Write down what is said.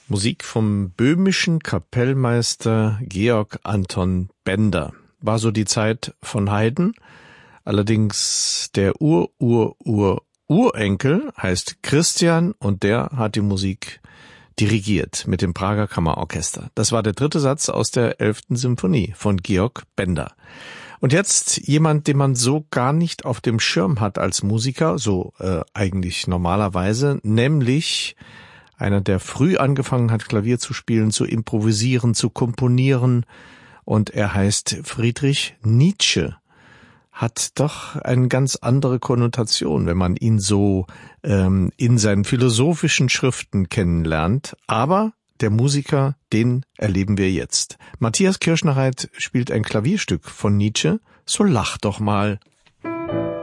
Musik vom böhmischen Kapellmeister Georg Anton Bender. War so die Zeit von Haydn. Allerdings der Urenkel heißt Christian und der hat die Musik dirigiert mit dem Prager Kammerorchester. Das war der dritte Satz aus der 11. Symphonie von Georg Bender. Und jetzt jemand, den man so gar nicht auf dem Schirm hat als Musiker, so eigentlich normalerweise, nämlich einer, der früh angefangen hat, Klavier zu spielen, zu improvisieren, zu komponieren. Und er heißt Friedrich Nietzsche. Hat doch eine ganz andere Konnotation, wenn man ihn so in seinen philosophischen Schriften kennenlernt. Aber der Musiker, den erleben wir jetzt. Matthias Kirschnereit spielt ein Klavierstück von Nietzsche. So lach doch mal.